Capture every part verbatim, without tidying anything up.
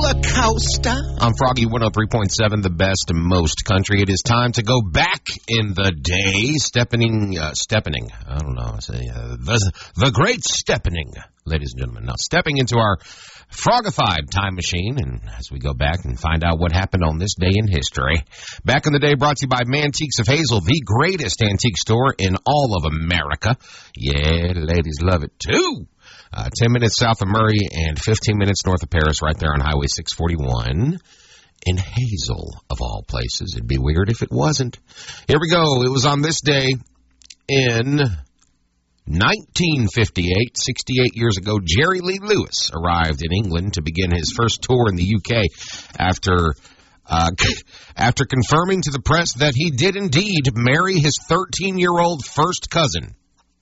roller coaster. On Froggy one oh three point seven, the best and most country. It is time to go back in the day. Steppening, uh, steppening. I don't know. Say, uh, the, the great steppening, ladies and gentlemen. Now, stepping into our Frogified time machine, and as we go back and find out what happened on this day in history. Back in the day, brought to you by Mantiques of Hazel, the greatest antique store in all of America. Yeah, ladies love it too. Uh, ten minutes south of Murray and fifteen minutes north of Paris, right there on Highway six forty-one. In Hazel, of all places. It'd be weird if it wasn't. Here we go. It was on this day in nineteen fifty-eight, sixty-eight years ago, Jerry Lee Lewis arrived in England to begin his first tour in the U K after uh, after confirming to the press that he did indeed marry his thirteen-year-old first cousin.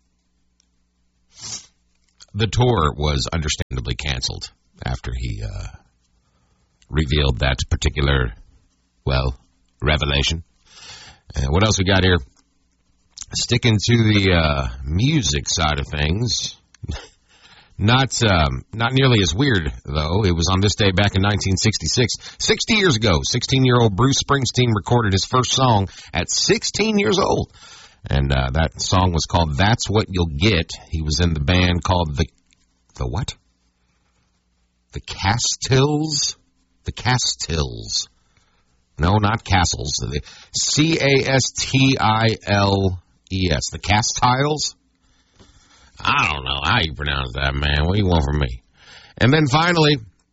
The tour was understandably canceled after he uh, revealed that particular, well, revelation. Uh, what else we got here? Sticking to the uh, music side of things, not um, not nearly as weird, though. It was on this day back in nineteen sixty-six. sixty years ago, sixteen-year-old Bruce Springsteen recorded his first song at sixteen years old. And uh, that song was called That's What You'll Get. He was in the band called the... The what? The Castills? The Castills. No, not Castles. The C A S T I L E S. The Castiles? I don't know how you pronounce that, man. What do you want from me? And then finally,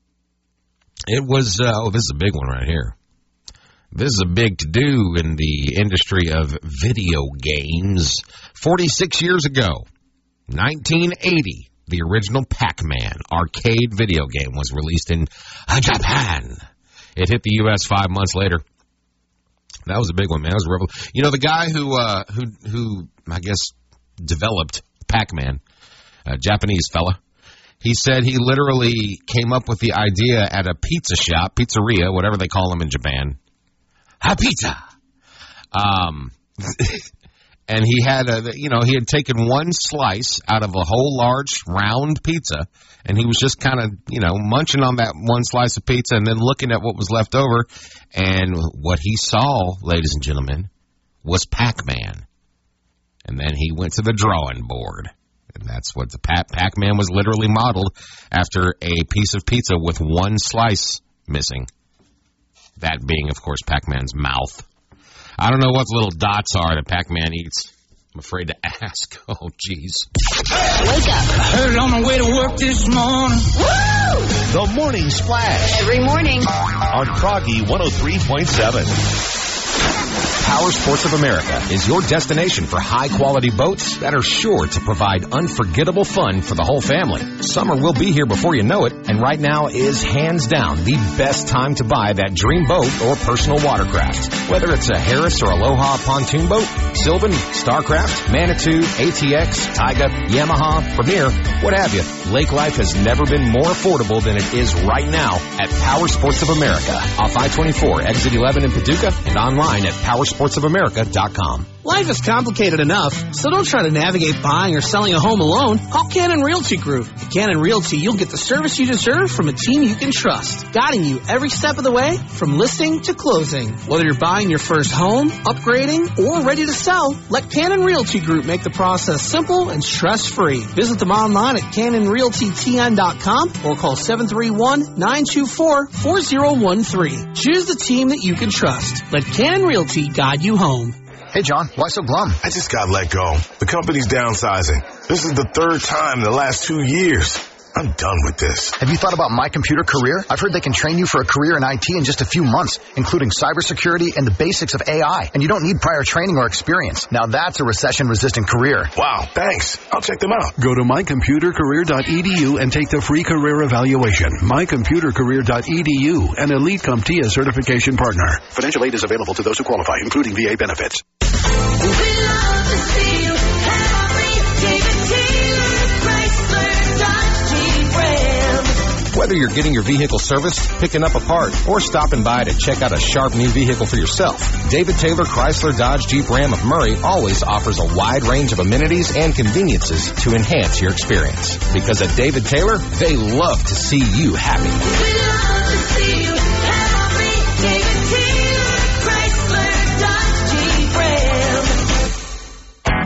it was... Uh, oh, this is a big one right here. This is a big to-do in the industry of video games. forty-six years ago, nineteen eighty, the original Pac-Man arcade video game was released in Japan. It hit the U S five months later. That was a big one, man. That was a revel- You know, the guy who, uh, who, who I guess, developed Pac-Man, a Japanese fella, he said he literally came up with the idea at a pizza shop, pizzeria, whatever they call them in Japan. A pizza. Um, and he had a, you know, he had taken one slice out of a whole large round pizza, and he was just kind of, you know, munching on that one slice of pizza and then looking at what was left over. And what he saw, ladies and gentlemen, was Pac-Man. And then he went to the drawing board. And that's what the Pac- Pac-Man was literally modeled after a piece of pizza with one slice missing. That being, of course, Pac-Man's mouth. I don't know what the little dots are that Pac-Man eats. I'm afraid to ask. Oh, jeez. Wake up. I heard it on my way to work this morning. Woo! The Morning Splash. Every morning. On Froggy one oh three point seven. Power Sports of America is your destination for high-quality boats that are sure to provide unforgettable fun for the whole family. Summer will be here before you know it, and right now is hands down the best time to buy that dream boat or personal watercraft. Whether it's a Harris or Aloha pontoon boat, Sylvan, Starcraft, Manitou, A T X, Taiga, Yamaha, Premier, what have you, lake life has never been more affordable than it is right now at Power Sports of America. Off I twenty-four, exit eleven in Paducah, and online at power sports of america dot com. Life is complicated enough, so don't try to navigate buying or selling a home alone. Call Cannon Realty Group. At Cannon Realty, you'll get the service you deserve from a team you can trust, guiding you every step of the way from listing to closing. Whether you're buying your first home, upgrading, or ready to sell, let Cannon Realty Group make the process simple and stress-free. Visit them online at cannon realty t n dot com or call seven three one, nine two four, four zero one three. Choose the team that you can trust. Let Cannon Realty guide you home. Hey, John, why so glum? I just got let go. The company's downsizing. This is the third time in the last two years. I'm done with this. Have you thought about My Computer Career? I've heard they can train you for a career in I T in just a few months, including cybersecurity and the basics of A I. And you don't need prior training or experience. Now that's a recession-resistant career. Wow, thanks. I'll check them out. Go to my computer career dot e d u and take the free career evaluation. my computer career dot e d u, an Elite CompTIA certification partner. Financial aid is available to those who qualify, including V A benefits. We love to see you happy. David Taylor, Chrysler, Dodge, Jeep, Ram. Whether you're getting your vehicle serviced, picking up a part, or stopping by to check out a sharp new vehicle for yourself, David Taylor Chrysler Dodge Jeep Ram of Murray always offers a wide range of amenities and conveniences to enhance your experience. Because at David Taylor, they love to see you happy. We love to see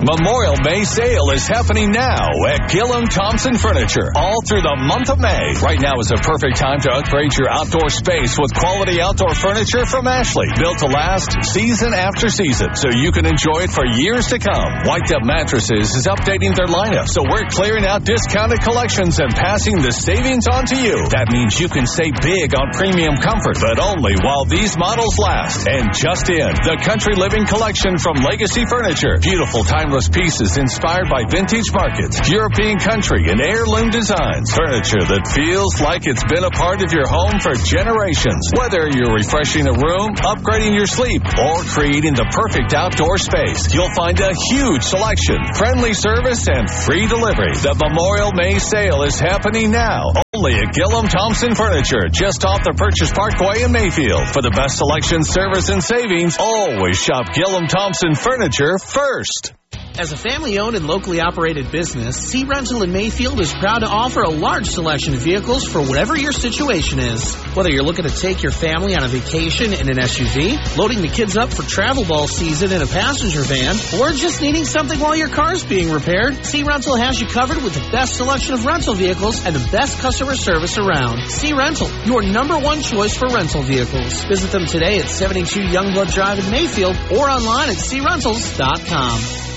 Memorial May sale is happening now at Gillum Thompson Furniture all through the month of May. Right now is a perfect time to upgrade your outdoor space with quality outdoor furniture from Ashley, built to last season after season, so you can enjoy it for years to come. White Up Mattresses is updating their lineup, so we're clearing out discounted collections and passing the savings on to you. That means you can save big on premium comfort, but only while these models last. And just in, the Country Living Collection from Legacy Furniture. Beautiful timeless pieces inspired by vintage markets, European country, and heirloom designs. Furniture that feels like it's been a part of your home for generations. Whether you're refreshing a room, upgrading your sleep, or creating the perfect outdoor space, you'll find a huge selection, friendly service, and free delivery. The Memorial May sale is happening now. Only at Gillum Thompson Furniture, just off the Purchase Parkway in Mayfield. For the best selection, service, and savings, always shop Gillum Thompson Furniture first. As a family-owned and locally operated business, Sea Rental in Mayfield is proud to offer a large selection of vehicles for whatever your situation is. Whether you're looking to take your family on a vacation in an S U V, loading the kids up for travel ball season in a passenger van, or just needing something while your car's being repaired, Sea Rental has you covered with the best selection of rental vehicles and the best customer service around. Sea Rental, your number one choice for rental vehicles. Visit them today at seventy-two Youngblood Drive in Mayfield or online at sea rentals dot com.